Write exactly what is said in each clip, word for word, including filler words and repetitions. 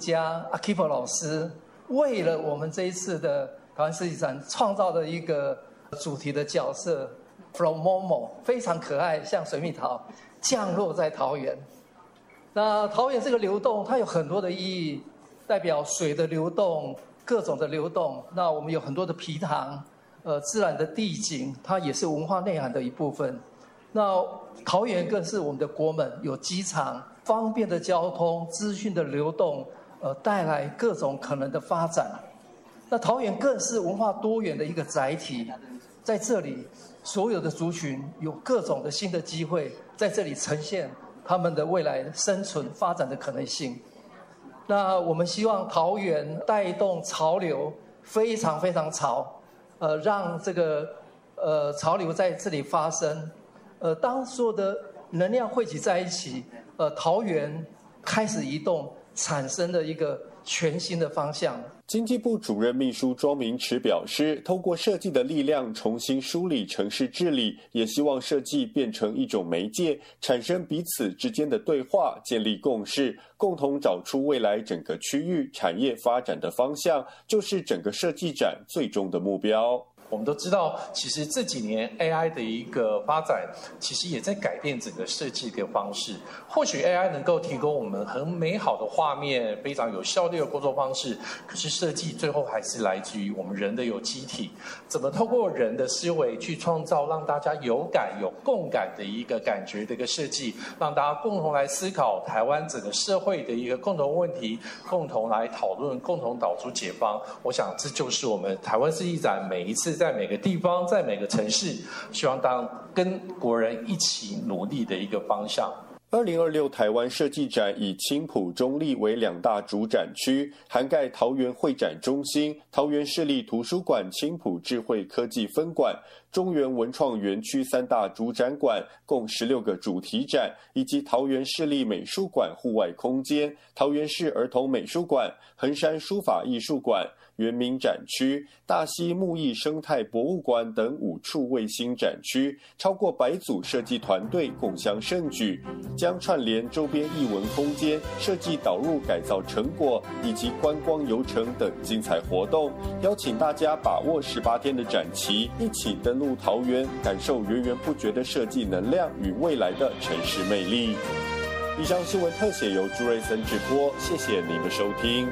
家阿 Keeper 老师，为了我们这一次的台湾设计展创造了一个主题的角色 From Momo， 非常可爱，像水蜜桃降落在桃园。那桃园这个流动，它有很多的意义，代表水的流动，各种的流动。那我们有很多的埤塘，呃，自然的地景，它也是文化内涵的一部分。那桃园更是我们的国门，有机场，方便的交通，资讯的流动，呃，带来各种可能的发展。那桃园更是文化多元的一个载体，在这里，所有的族群有各种的新的机会，在这里呈现他们的未来生存发展的可能性。那我们希望桃园带动潮流，非常非常潮，呃，让这个呃潮流在这里发生。呃，当所有的能量汇集在一起，呃，桃园开始移动，产生了一个全新的方向。 经济部主任秘书庄明池表示，透过设计的力量重新梳理城市治理，也希望设计变成一种媒介，产生彼此之间的对话，建立共识，共同找出未来整个区域产业发展的方向，就是整个设计展最终的目标。 我们都知道，其实这几年 A I 的一个发展，其实也在改变整个设计的方式。或许 A I 能够提供我们很美好的画面，非常有效率的工作方式，可是设计最后还是来自于我们人的有机体，怎么透过人的思维去创造让大家有感、有共感的一个感觉的一个设计，让大家共同来思考台湾整个社会的一个共同问题，共同来讨论，共同找出解方。我想这就是我们台湾设计展每一次在每个地方，在每个城市，希望当跟国人一起努力的一个方向。 二零二六台湾设计展以青埔中立为两大主展区，涵盖桃园会展中心、桃园市立图书馆青埔智慧科技分馆、中原文创园区三大主展馆，共十六个主题展，以及桃园市立美术馆户外空间、桃园市儿童美术馆、衡山书法艺术馆、原民展区、大溪木艺生态博物馆等五处卫星展区，超过百组设计团队共襄盛举，将串联周边艺文空间、设计导入改造成果以及观光游程等精彩活动，邀请大家把握十八天的展期，一起登陆桃园，感受源源不绝的设计能量与未来的城市魅力。以上新闻特写由朱瑞森直播，谢谢您的收听。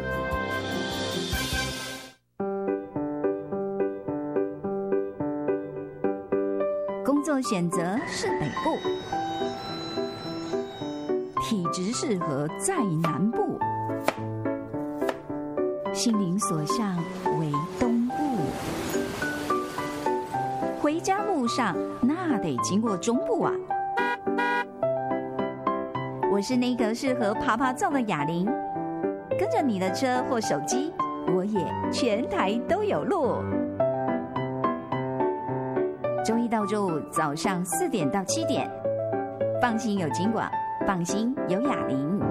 工作选择是北部，体质适合在南部，心灵所向为东部。回家路上那得经过中部啊！我是那个适合爬爬照的哑铃，跟着你的车或手机，我也全台都有路。周一到周五早上四点到七点，放心有金广，放心有哑铃。